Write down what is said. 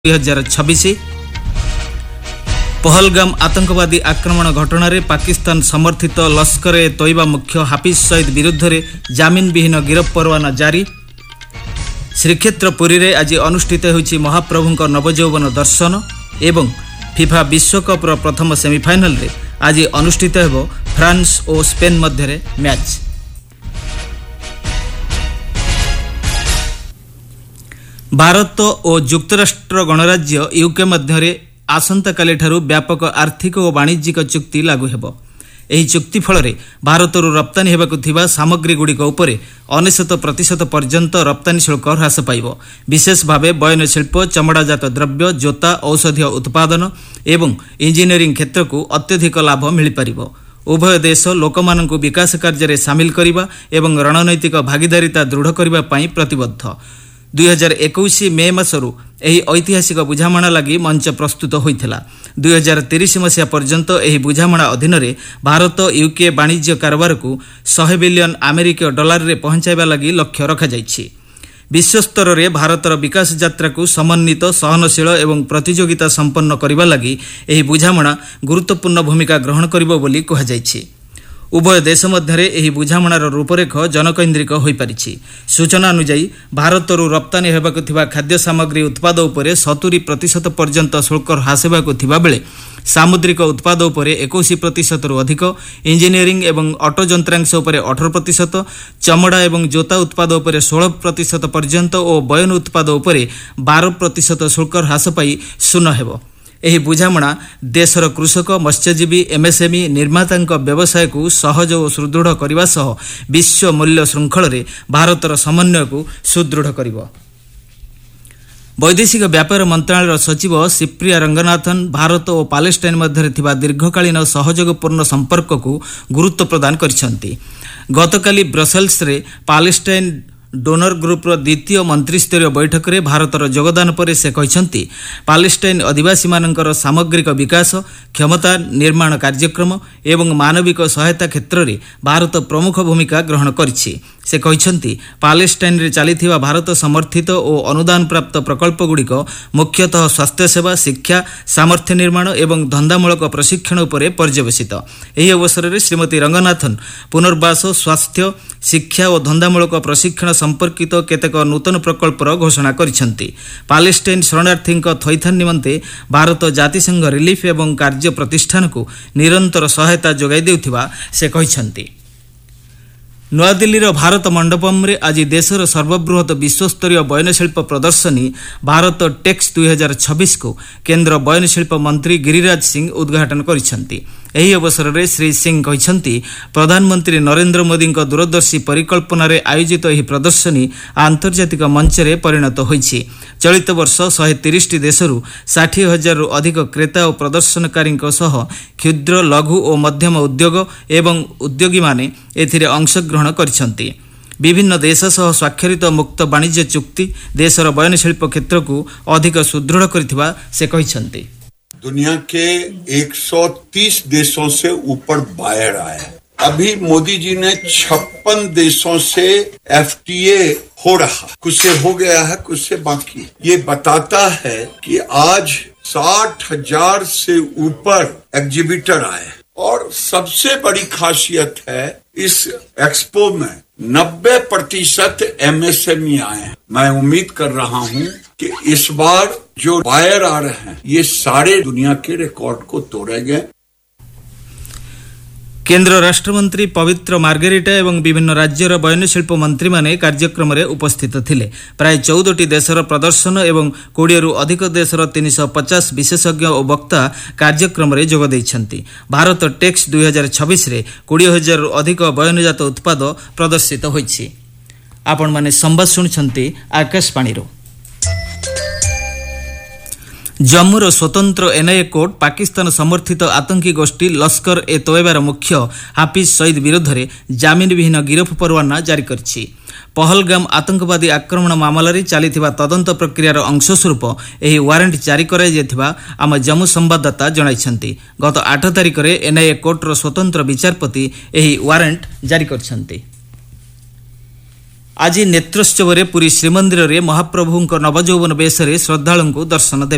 2026 पहलगाम आतंकवादी आक्रमण घटना पाकिस्तान समर्थित लश्कर ए तोयबा मुख्य हाफिज सईद विरुद्ध रे जामिन विहीन गिरफ परवाना जारी। श्रीक्षेत्र पुरी रे आज अनुष्ठित होइछि महाप्रभुंक नवजौवन दर्शन एवं फिफा विश्वकप प्रथम सेमिफाइनल रे आज अनुष्ठित हेबो फ्रांस और स्पेन मध्य रे मैच। भारत और युक्तराष्ट्र गणराज्य यूके मध्य आसंता काली ठारू व्यापक आर्थिक और वाणिज्यिक चुक्ति लागू हेबो। एही चुक्ति फल भारतरू रप्तानी हेबाकु थिबा सामग्री गुड़िक उपरे 99% पर्यंत रप्तानी शुल्क ह्रास पाइबो। विशेष भावे बयन शिल्प, चमड़ाजात द्रव्य, जोता, औषधीय उत्पादन एवं इंजीनियरिंग क्षेत्र को अत्यधिक लाभ मिल पारिबो। उभय देश लोकमानंकु विकास कार्य सामिल करिबा एवं रणनैतिक भागीदारिता दृढ़ करिबा पई प्रतिबद्ध। 2021 मे मासरू एही ऐतिहासिक बुझामणा लगी मंच प्रस्तुत होइथिला। 2030 मसीहा पर्यंत एही बुझामणा अधीन रे भारत यूके वाणिज्य कारोबार को 100 बिलियन अमेरिकीय डॉलर रे पहुंचाइबा लगी लक्ष्य रखा जाइछि। विश्वस्तर रे भारतर विकास यात्रा को समन्वित, सहनशील एवं प्रतियोगिता संपन्न करिबा लगी एही बुझामणा गुरुत्वपूर्ण भूमिका ग्रहण करिबो बोली कहा जाइछि। उभय देश मध्य एही बुझामणार रूपरेख जनकैन्द्रिक होई पारिछि। सूचना अनुसार भारतरू रप्तानी हेबाकु थिबा खाद्य सामग्री उत्पाद उपरे 70% पर्यंत शुल्क ह्रास हेबाकु थिबा बेले सामुद्रिक उत्पाद उपरे 21% रु अधिक, इंजीनियरिंग एवं ऑटो यंत्रांश उपरे 18%, चमड़ा एवं जोता उत्पाद उपरे 16% पर्यंत और बयन उत्पाद उपरे 12% शुल्क ह्रास पाई शून्य हेबो। एही बुझामणा देशर कृषक, मत्स्यजीवी, एमएसएमई निर्मातांक व्यवसाय को सहज और सुदृढ़ करने सह विश्व मूल्य श्रृंखल रे भारतर समन्वय को सुदृढ़ करिबो। वैदेशिक व्यापार मंत्रालय सचिव सिप्रिया रंगनाथन भारत और पालेस्टाइन मध्य थिबा दीर्घकालीन सहयोगपूर्ण संपर्क को गुरुत्व प्रदान करिसेंती। गतकाली ब्रसेल्स रे पालेस्टाइन डोनर ग्रुप द्वितीय मंत्रिस्तरीय बैठक में भारतर योगदान पर से कहते पालेस्टाइन आदिवासी मानकर सामग्रिक विकास, क्षमता निर्माण कार्यक्रम एवं मानविक सहायता क्षेत्र में भारत प्रमुख भूमिका ग्रहण करिछि। से कहते पालेस्टाइन रे चलीथिबा भारत समर्थित और अनुदान प्राप्त प्रकल्प गुड़िक मुख्यतः स्वास्थ्य सेवा, शिक्षा, सामर्थ्य निर्माण एवं धंदामूलक प्रशिक्षण उपरे पर्यवेसित। एही अवसर में श्रीमती रंगनाथन पुनर्वास, स्वास्थ्य, शिक्षा और धंदामूलक प्रशिक्षण संपर्कित केतेक नूतन प्रकल्पर घोषणा करिसेंती। पालेस्टाइन शरणार्थी थैथान निमंते भारत जातिसंघ रिलीफ एवं कार्य प्रतिष्ठान को निरंतर सहायता जोगाई देउथिबा से कहिसेंती। नयादिल्लीर भारत मंडपम रे आज देशर सर्वबृहत विश्वस्तरीय बयनशिल्प प्रदर्शनी भारत टेक्स 2026 को केंद्र बयनशिल्प मंत्री गिरिराज सिंह उद्घाटन करिसेंती। एही अवसर में श्री सिंह कहते प्रधानमंत्री नरेंद्र मोदी दूरदर्शी परिकल्पना रे आयोजित यह प्रदर्शनी आंतर्जातिक मंच रे परिणत होइछि। चलित वर्ष 130 देशरू 60,000 रु अधिक क्रेता और प्रदर्शनकारी क्षुद्र, लघु और मध्यम उद्योग एवं उद्योगी माने एथिरे अंशग्रहण करिसेंती। विभिन्न देश सह स्वाक्षरित मुक्त वाणिज्य चुक्ति देशर बयनशिल्प क्षेत्र को अधिक सुदृढ़ करथिबा से कहिसेंती। दुनिया के 130 देशों से ऊपर बायर आया। अभी मोदी जी ने 56 देशों से एफटीए हो रहा, कुछ से हो गया है, कुछ से बाकी। ये बताता है कि आज 60,000 से ऊपर एग्जीबिटर आए और सबसे बड़ी खासियत है इस एक्सपो में 90% एमएसएमई आए हैं। मैं उम्मीद कर रहा हूं कि इस बार जो बायर आ रहे हैं ये सारे दुनिया के रिकॉर्ड को तोड़ेंगे। केंद्र राष्ट्रमंत्री पवित्र मार्गेरिटा एवं विभिन्न राज्यर बयनशिल्प मंत्री माने कार्यक्रम रे उपस्थित थिले। प्राय 14टी देशर प्रदर्शन एवं 20 रु अधिक देशर 350 विशेषज्ञ और वक्ता कार्यक्रम रे जोग दैछंती। भारत टेक्स 2026 रे 20,000 रु अधिक बयनजात उत्पाद प्रदर्शित होइछि। आपण माने संवाद सुनछंती आकाशवाणी रो। जम्मूर स्वतंत्र एनआईए कोर्ट पाकिस्तान समर्थित आतंकी गोष्ठी लश्कर ए तोयबार मुख्य हाफिज सईद विरुद्ध रे जामिन विहीन गिरफ परवाना जारी करछि। पहलगाम आतंकवादी आक्रमण मामलें चलीथिबा तदंत प्रक्रियार अंशस्वरूप एही वारंट जारी कराई जेथिबा आम जम्मू संवाददाता जणाइछंती। गत 8 तारिख रे एनआईए कोर्टर स्वतंत्र विचारपति एही वारंट जारी करछंती। आज नेत्रोत्सव पुरी श्रीमंदिर में महाप्रभु नवजौवन बेश श्रद्धालु दर्शन देवे।